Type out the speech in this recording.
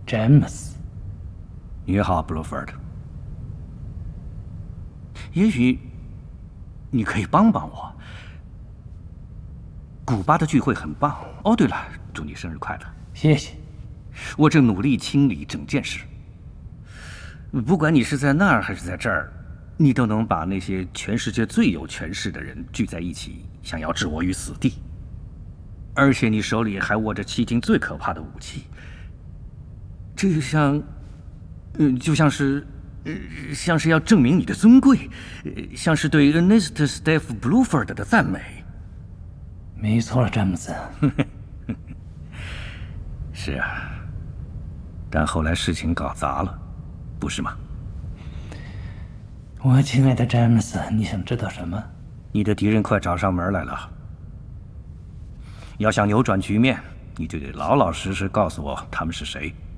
詹姆斯。 你好，布鲁福特。也许你可以帮帮我。古巴的聚会很棒。哦，对了，祝你生日快乐。 谢谢。 我正努力清理整件事。不管你是在那儿还是在这儿，你都能把那些全世界最有权势的人聚在一起，想要置我于死地。而且你手里还握着迄今最可怕的武器，这就像，像是要证明你的尊贵，像是对 Ernest Steph Bluford 的赞美。 没错，詹姆斯。 是啊，但后来事情搞砸了，不是吗？ 我亲爱的詹姆斯，你想知道什么？ 你的敌人快找上门来了。要想扭转局面，你就得老老实实告诉我他们是谁。